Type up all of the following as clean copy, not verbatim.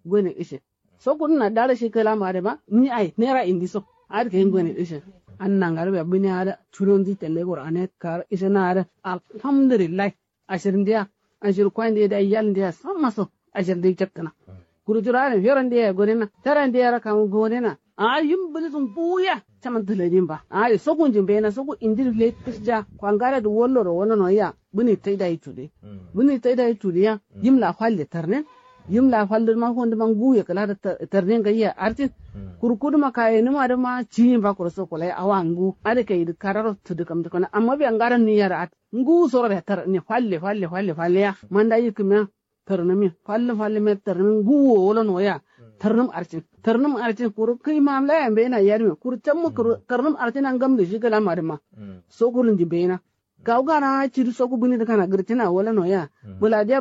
gone ishe so kun na dara shi kala ma ma ni ai nera indi so ar ke gone ishe an nan garbe bini ada churon di tele qur'ane kar ishe na ada alhamdulillah ashirin dia ashir kwan dia da yal dia sama so ashir di chakkana kurujurane yoran dia gonena taran dia ra kam gonena ayum bini sun buya taman tuladin ba ay so kun jimbe na so ku indir le tisja kwangara du wollo ro wono no ya bini taida itude bini taida itude ya yimla falle tarne yimla falle ma ko ndman guye kala da tarne ga ya artin kurkudu ma kai ni ma da ma ci ba ko so ko lai awangu ade kai du kararo tudu kam ko amma bi angara ni yara at ngu so ra tar ni falle ya manda yikuma tarnami falle me tarnami guwo wala no ya tarnum arcin kuru kai mamla yan bai na yarmi kuru can mu tarnum arcin an gamda shi kala marima so kurun di bai na gawgana ci so ku buni da kana girtina wala no ya buladiya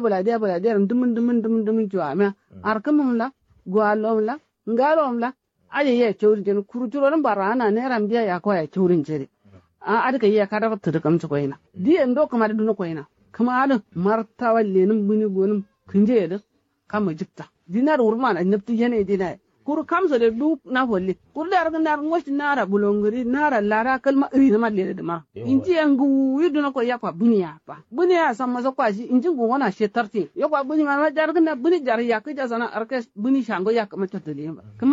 dumin juama arkamum la gwalom la ngalom la aje ya chawrin jen kuru turon barana ne rambiya ya ko ya chawrin jere a adika ya kada ta dukam ci koina di endo kuma da duna koina kuma adin martawa lenin buni gonum kinje da kama jikta dinar urman annabti yana dina kur kamsa da du na folle kur da argan da ngoshi nara bulongri nara lara kalma iri na malle da ma inji angu yidu na ko yakwa buniya san masa kwashi inji go wana shetarti yakwa buni ma jar kan da buni jar ya kaja sana arka buni shango ya kama tatale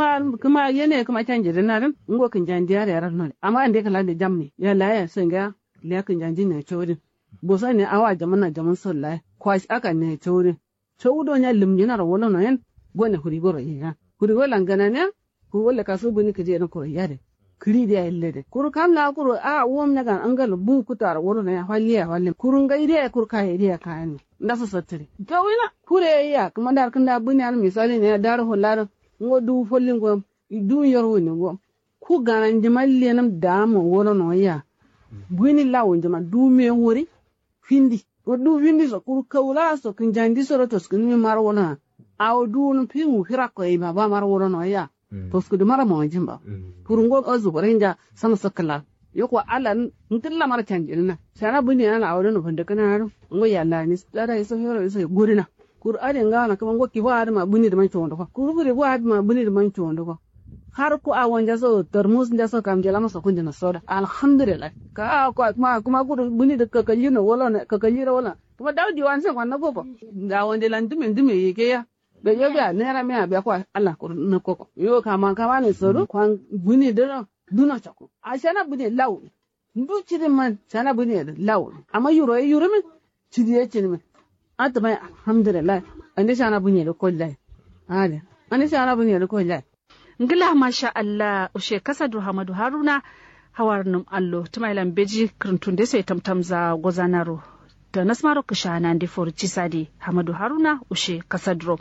kuma yene kuma canje da narin ngo kan jan diya da yaran no amma ande kala da jamni ya la ya singa le kan janji ne chori bosa ne awa jaman sallai kwashi aka ne chori chawdo nya limjina ro wono no en gone huri goro ya huri golan ganane ku wala kasu buni kaje na ko yade kiri da illede kuru kamla kuru a wom na gan angal bu kutar wono na halliya kurun ga ide kur kai ide kan da su satri gawina kure ya kuma dar kan da buni al misali ne dar hollar ngodu follin go du yor woni go ku ganan jimalle nam damo wono no ya buni lawo jima du me wori findi du findi so kuru kawla so kin jandi so to skin mi mar wona aw du no pingu hira ko e ba mar wono no ya to sku mara mo jimba kurungo azu barinja sana sakala yoko alan ntilla mara canjilna sana buni ana awdo no fanda kana ngo yalla ni dara iso hero iso gurina kur ade ngana kuma ngo ki waad ma buni de man chondo ko kur buri waad ma buni de man chondo ko har ko awon jaso termus jaso kam jela ma so kunde na soda alhamdulillah ka ko kuma kur buni de kakajino wala na kakajira wala kuma dawdi wan se kwanna gogo da wonde lan dume yake ya be yoga nera me abia kwa Allah ko na koko yo kama ne soro kwan buni de duna chako ashana buni law ndu chiri man sana buni law amma yuro min chiri min atama alhamdulillah ande sana buni de kollai hada ande sana buni de kollai ngila masha Allah ushe kasadu Hamadu Haruna hawarnum allo tumailan beji kruntunde sai tamtamza gozanaro ta nasmaro kishana ndi for chisadi Hamadu Haruna ushe kasadro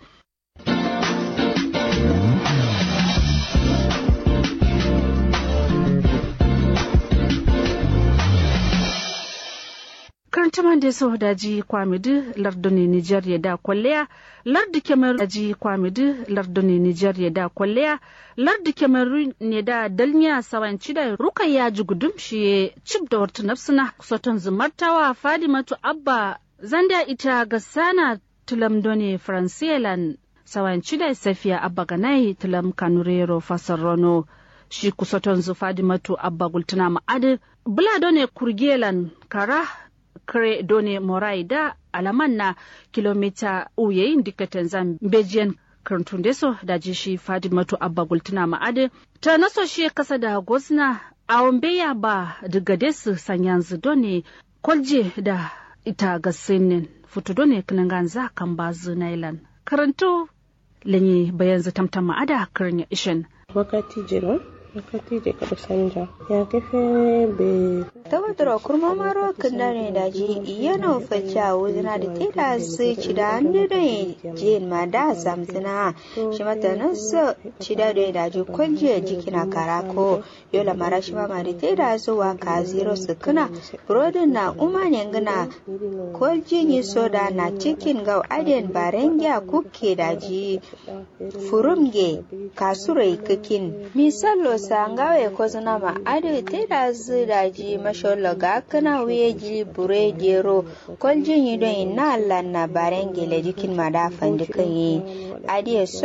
karantaman da so daji kwamidi lardoni Nigeria da kwalliya lardi Cameroon daji kwamidi lardoni Nigeria da kwalliya lardi Cameroon ne da dalnya sawanci da rukayya jugudum shi cib da warta nafsuna soton zumartawa Fadimatu Abba zanda ita ga sana tulamdoni Francielan sawanci da Safiya Abba ganai tulam kanurero fasarrono shi kusoton zu Fadimatu Abba gultuna ma'ad buladone kurgelan kara kare done morai da alaman na kilomita uye indikatan zan bejiyan karantun so da shi Fadimatu Abba gultuna ma'ade ta naso shi kasa da gosna awon beya ba daga desu sanyanzu done kolje da ita ga sinin fito done kinanganza kan bazu nailan karanto lenye bayan zatamta ma'ada karnya ishin wakati jiro wakati je kada sanja ya kafe be tawadro kurma maro kandane daji yana facha wuzina da tira su cida ne da jin ma da samsina shi mata nasu cida da daji kwanje jikina karako yola mara shi ma da tira su wa ka zero su kuna brodin na umane ngana kwalji ni soda na cikin gau aden barengya kuke daji furumge kasurai kakin misalo sangawe kozuna ma ade tira zu daji mashallah ga kana weji bure gero koljin yidon na Allah na barengele jikin madafan dukan yi ade